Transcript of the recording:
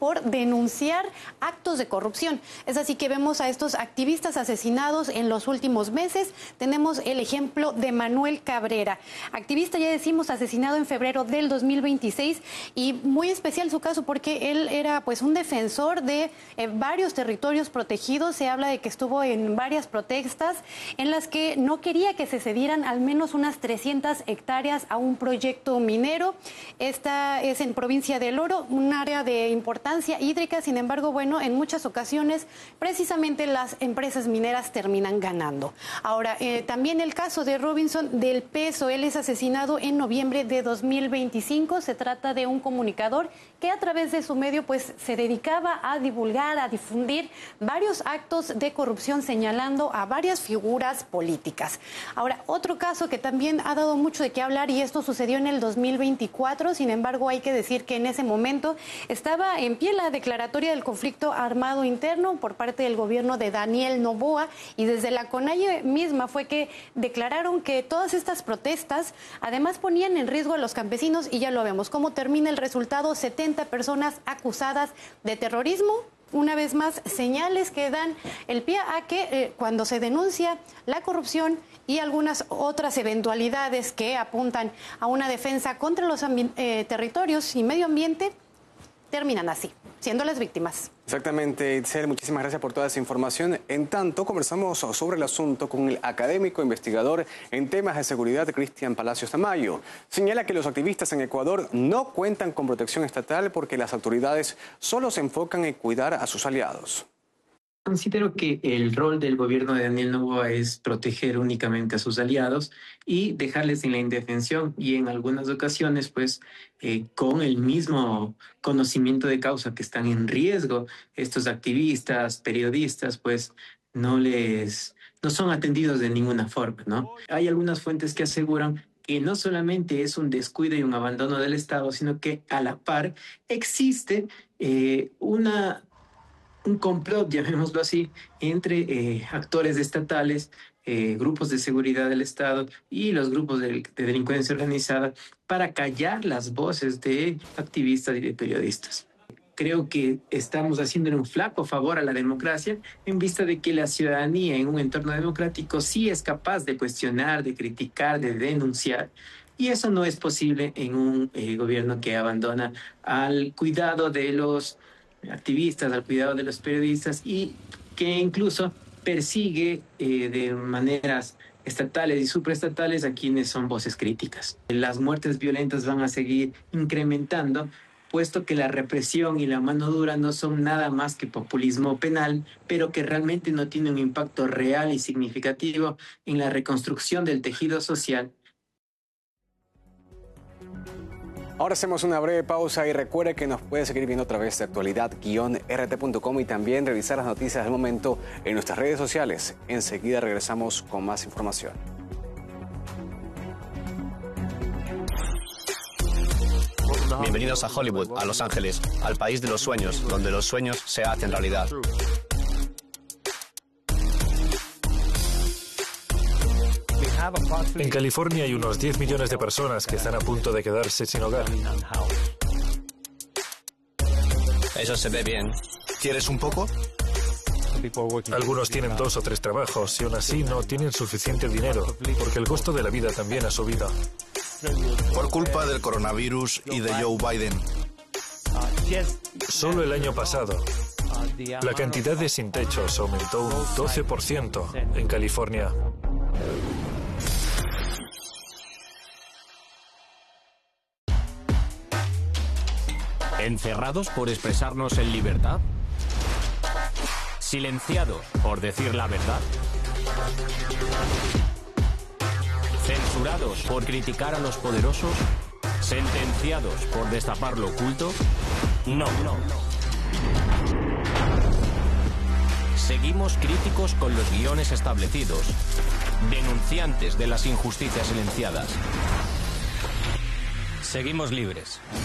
por denunciar actos de corrupción. Es así que vemos a estos activistas asesinados en los últimos meses. Tenemos el ejemplo de Manuel Cabrera, activista, ya decimos, asesinado en febrero del 2026, y muy especial su caso porque él era pues un defensor de varios territorios protegidos. Se habla de que estuvo en varias protestas en las que no quería que se cedieran al menos unas 300 hectáreas a un proyecto minero. Esta es en provincia del Oro, un área de importancia hídrica. Sin embargo, bueno, en muchas ocasiones precisamente las empresas mineras terminan ganando. Ahora, también el caso de Robinson del Peso. Él es asesinado en noviembre de 2025. Se trata de un comunicador que a través de su medio pues se dedicaba a divulgar, a difundir varios actos de corrupción, señalando a varias figuras políticas. Ahora, otro caso que también ha dado mucho de qué hablar, y esto sucedió en el 2024, sin embargo hay que decir que en ese momento estaba en pie la declaratoria del conflicto armado interno por parte del gobierno de Daniel Noboa, y desde la CONAIE misma fue que declararon que todas estas protestas además ponían en riesgo a los campesinos, y ya lo vemos cómo termina el resultado: 70 personas acusadas de terrorismo. Una vez más, señales que dan el pie a que cuando se denuncia la corrupción y algunas otras eventualidades que apuntan a una defensa contra los territorios y medio ambiente, terminan así, siendo las víctimas. Exactamente, Itzel, muchísimas gracias por toda esa información. En tanto, conversamos sobre el asunto con el académico investigador en temas de seguridad, Cristian Palacios Tamayo. Señala que los activistas en Ecuador no cuentan con protección estatal porque las autoridades solo se enfocan en cuidar a sus aliados. Considero que el rol del gobierno de Daniel Noboa es proteger únicamente a sus aliados y dejarles en la indefensión, y en algunas ocasiones, pues, con el mismo conocimiento de causa que están en riesgo, estos activistas, periodistas, pues, no son atendidos de ninguna forma, ¿no? Hay algunas fuentes que aseguran que no solamente es un descuido y un abandono del Estado, sino que a la par existe un complot, llamémoslo así, entre actores estatales, grupos de seguridad del Estado y los grupos de delincuencia organizada para callar las voces de activistas y de periodistas. Creo que estamos haciendo un flaco favor a la democracia en vista de que la ciudadanía en un entorno democrático sí es capaz de cuestionar, de criticar, de denunciar. Y eso no es posible en un gobierno que abandona al cuidado de los activistas, al cuidado de los periodistas, y que incluso persigue de maneras estatales y supraestatales a quienes son voces críticas. Las muertes violentas van a seguir incrementando, puesto que la represión y la mano dura no son nada más que populismo penal, pero que realmente no tiene un impacto real y significativo en la reconstrucción del tejido social. Ahora hacemos una breve pausa y recuerde que nos puede seguir viendo a través de actualidad-rt.com y también revisar las noticias del momento en nuestras redes sociales. Enseguida regresamos con más información. Bienvenidos a Hollywood, a Los Ángeles, al país de los sueños, donde los sueños se hacen realidad. En California hay unos 10 millones de personas que están a punto de quedarse sin hogar. Eso se ve bien. ¿Quieres un poco? Algunos tienen 2 o 3 trabajos y aún así no tienen suficiente dinero, porque el costo de la vida también ha subido. Por culpa del coronavirus y de Joe Biden. Solo el año pasado, la cantidad de sin techos aumentó un 12% en California. ¿Encerrados por expresarnos en libertad? ¿Silenciados por decir la verdad? ¿Censurados por criticar a los poderosos? ¿Sentenciados por destapar lo oculto? No. Seguimos críticos con los guiones establecidos, denunciantes de las injusticias silenciadas. Seguimos libres.